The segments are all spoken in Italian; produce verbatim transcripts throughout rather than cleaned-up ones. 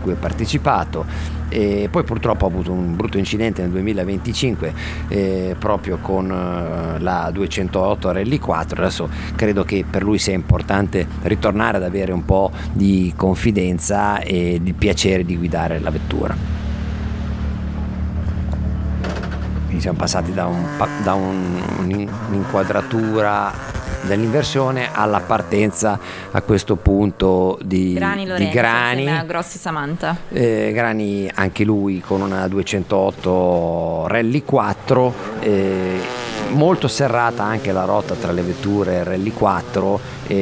cui ha partecipato, e poi purtroppo ha avuto un brutto incidente nel duemilaventicinque eh, proprio con eh, la duecentootto Rally quattro. Adesso credo che per lui sia importante ritornare ad avere un po' di confidenza e il piacere di guidare la vettura. Quindi siamo passati da, un, da un, un'inquadratura dell'inversione alla partenza a questo punto di Grani Lorenzo, di Grani a Grossi Samantha. eh, Grani anche lui con una duecentootto Rally quattro, eh, molto serrata anche la rotta tra le vetture Rally quattro.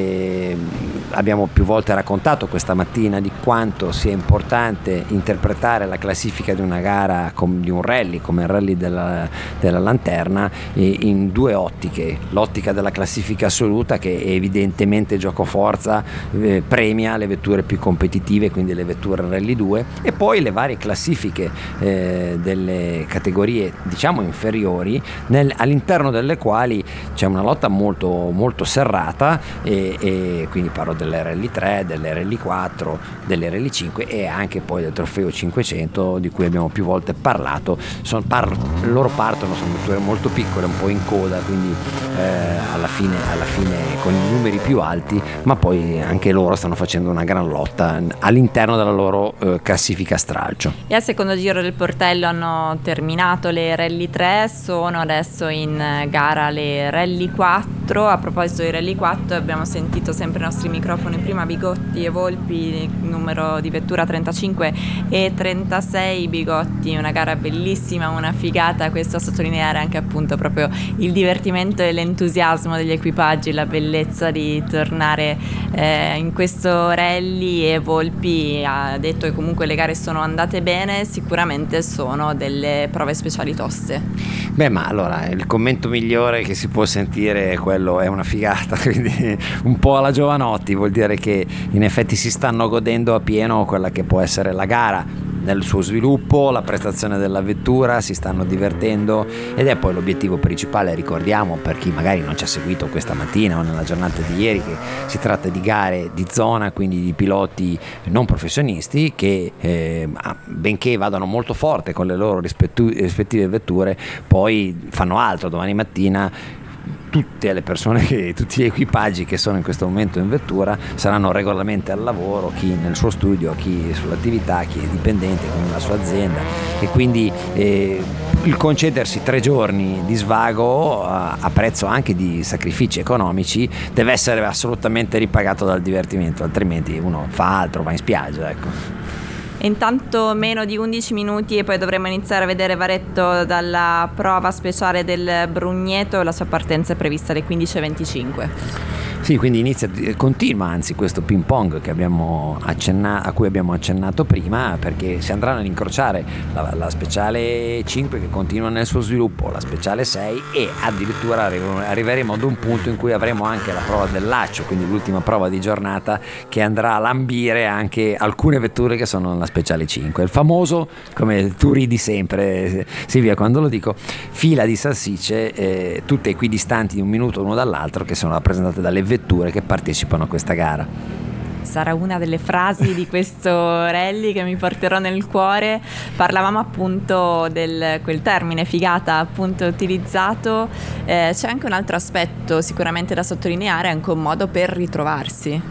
E abbiamo più volte raccontato questa mattina di quanto sia importante interpretare la classifica di una gara, di un rally come il rally della, della Lanterna, in due ottiche: l'ottica della classifica assoluta, che evidentemente giocoforza eh, premia le vetture più competitive, quindi le vetture Rally due, e poi le varie classifiche eh, delle categorie diciamo inferiori, nel, all'interno delle quali c'è una lotta molto, molto serrata. E, e quindi parlo delle Rally tre, delle Rally quattro, delle Rally cinque e anche poi del trofeo cinquecento di cui abbiamo più volte parlato. Sono, par- loro partono, sono vetture molto piccole, un po' in coda, quindi eh, alla fine, alla fine con i numeri più alti, ma poi anche loro stanno facendo una gran lotta all'interno della loro eh, classifica stralcio. E al secondo giro del portello hanno terminato le Rally tre, sono adesso in gara le Rally quattro. A proposito di Rally quattro, abbiamo sentito sempre i nostri microfoni prima Bigotti e Volpi, numero di vettura trentacinque e trentasei. Bigotti, una gara bellissima, una figata, questo a sottolineare anche appunto proprio il divertimento e l'entusiasmo degli equipaggi, la bellezza di tornare eh, in questo rally. E Volpi ha detto che comunque le gare sono andate bene, sicuramente sono delle prove speciali toste. Beh, ma allora il commento migliore che si può sentire è quello: è una figata, quindi un po' alla Giovanotti, vuol dire che in effetti si stanno godendo a pieno quella che può essere la gara nel suo sviluppo, la prestazione della vettura, si stanno divertendo, ed è poi l'obiettivo principale. Ricordiamo, per chi magari non ci ha seguito questa mattina o nella giornata di ieri, che si tratta di gare di zona, quindi di piloti non professionisti che eh, benché vadano molto forte con le loro rispettu- rispettive vetture, poi fanno altro. Domani mattina tutte le persone, che, tutti gli equipaggi che sono in questo momento in vettura saranno regolarmente al lavoro, chi nel suo studio, chi sull'attività, chi è dipendente con la sua azienda, e quindi eh, il concedersi tre giorni di svago a, a prezzo anche di sacrifici economici deve essere assolutamente ripagato dal divertimento, altrimenti uno fa altro, va in spiaggia, ecco. Intanto meno di undici minuti e poi dovremo iniziare a vedere Varetto dalla prova speciale del Brugneto. La sua partenza è prevista alle quindici e venticinque. Sì, quindi inizia, continua anzi questo ping pong che abbiamo accenna, a cui abbiamo accennato prima, perché si andranno ad incrociare la, la speciale cinque che continua nel suo sviluppo, la speciale sei, e addirittura arriveremo ad un punto in cui avremo anche la prova del Laccio, quindi l'ultima prova di giornata, che andrà a lambire anche alcune vetture che sono nella speciale cinque. Il famoso, come tu ridi sempre Silvia quando lo dico, fila di salsicce, eh, tutte equidistanti di un minuto l'uno dall'altro, che sono rappresentate dalle vetture che partecipano a questa gara. Sarà una delle frasi di questo rally che mi porterò nel cuore. Parlavamo appunto del quel termine figata appunto utilizzato, eh, c'è anche un altro aspetto sicuramente da sottolineare, anche un modo per ritrovarsi.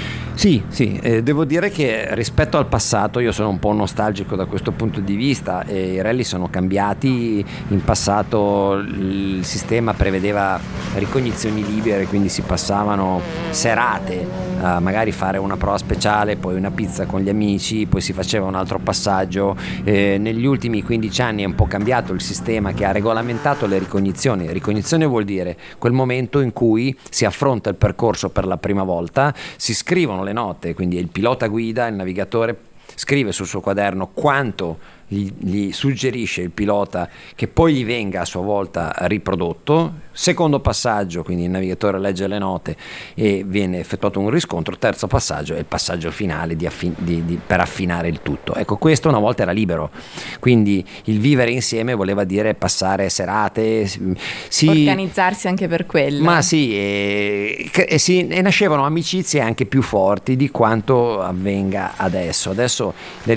Sì, sì, eh, devo dire che rispetto al passato io sono un po' nostalgico da questo punto di vista. Eh, i rally sono cambiati. In passato il sistema prevedeva ricognizioni libere, quindi si passavano serate a magari fare una prova speciale, poi una pizza con gli amici, poi si faceva un altro passaggio. Eh, negli ultimi quindici anni è un po' cambiato il sistema che ha regolamentato le ricognizioni. Ricognizione vuol dire quel momento in cui si affronta il percorso per la prima volta, si scrivono le note, quindi il pilota guida, il navigatore scrive sul suo quaderno quanto gli, gli suggerisce il pilota che poi gli venga a sua volta riprodotto. Secondo passaggio, quindi il navigatore legge le note e viene effettuato un riscontro. Terzo passaggio è il passaggio finale di affin- di, di, per affinare il tutto. Ecco, questo una volta era libero, quindi il vivere insieme voleva dire passare serate, si, organizzarsi anche per quello. Ma sì, e, e, si, e nascevano amicizie anche più forti di quanto avvenga adesso. Adesso le